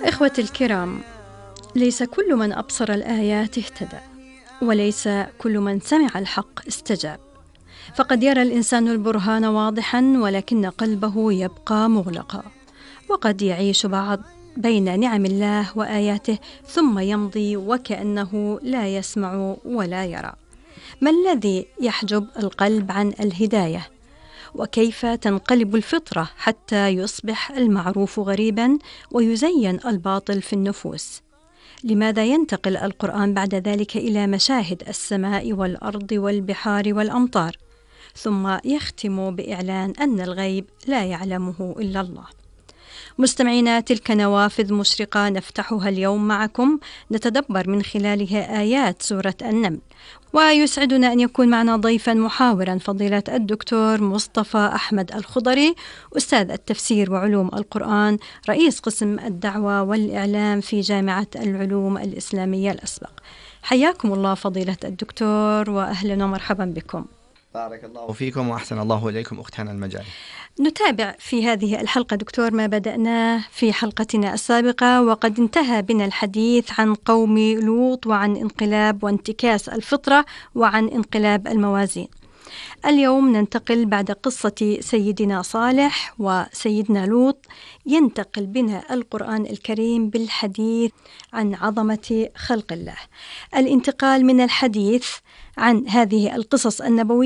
إخوتي الكرام، ليس كل من أبصر الآيات اهتدى، وليس كل من سمع الحق استجاب. فقد يرى الإنسان البرهان واضحا ولكن قلبه يبقى مغلقا، وقد يعيش بعض بين نعم الله وآياته ثم يمضي وكأنه لا يسمع ولا يرى. ما الذي يحجب القلب عن الهداية؟ وكيف تنقلب الفطرة حتى يصبح المعروف غريبا ويزين الباطل في النفوس؟ لماذا ينتقل القرآن بعد ذلك إلى مشاهد السماء والأرض والبحار والأمطار، ثم يختم بإعلان أن الغيب لا يعلمه إلا الله؟ مستمعينا، تلك نوافذ مشرقة نفتحها اليوم معكم، نتدبر من خلالها آيات سورة النمل. ويسعدنا أن يكون معنا ضيفا محاورا فضيلة الدكتور مصطفى أحمد الخضري، أستاذ التفسير وعلوم القرآن، رئيس قسم الدعوة والإعلام في جامعة العلوم الإسلامية الأسبق. حياكم الله فضيلة الدكتور، وأهلا ومرحبا بكم. بارك الله فيكم وأحسن الله إليكم أختنا المجال. نتابع في هذه الحلقة دكتور ما بدأناه في حلقتنا السابقة، وقد انتهى بنا الحديث عن قوم لوط وعن انقلاب وانتكاس الفطرة وعن انقلاب الموازين. اليوم ننتقل بعد قصة سيدنا صالح وسيدنا لوط، ينتقل بنا القرآن الكريم بالحديث عن عظمة خلق الله. الانتقال من الحديث عن هذه القصص النبوية